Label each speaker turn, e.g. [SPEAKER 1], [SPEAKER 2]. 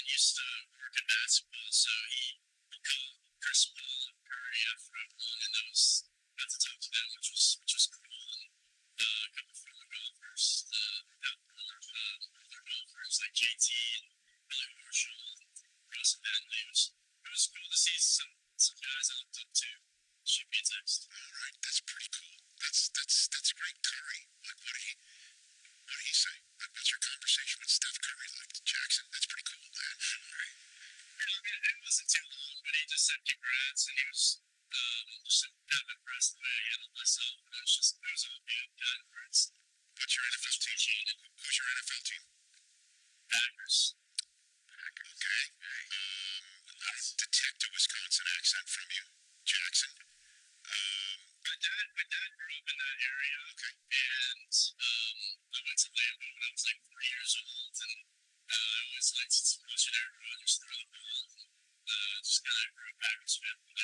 [SPEAKER 1] Jackson used to work in basketball, so he called Chris Paul and Curry after I won, and that was got to talk to them, which was cool. And a couple former golfers, older golfers like JT and Billy Horschel and Russ Bentley. It was cool to see some guys I looked up to. Shoot me a text.
[SPEAKER 2] All right, that's pretty cool. That's great. Curry, like what did he say? Like, what's your conversation with Steph Curry like? Jackson, that's pretty cool, man. Right.
[SPEAKER 1] I mean, it wasn't too long, but he just said congrats, and he was just kind of impressed the way I handled myself. And it was all good. Afterwards.
[SPEAKER 2] What's your NFL team? Who's your NFL team?
[SPEAKER 1] Packers.
[SPEAKER 2] Okay. I don't detect a Wisconsin accent from you, Jackson.
[SPEAKER 1] My dad grew up in that area.
[SPEAKER 2] Okay.
[SPEAKER 1] And I went to Lambeau when I was like 3 years old, and I always liked watching Aaron Rodgers throw the ball. And, just kind of grew a Packers fan.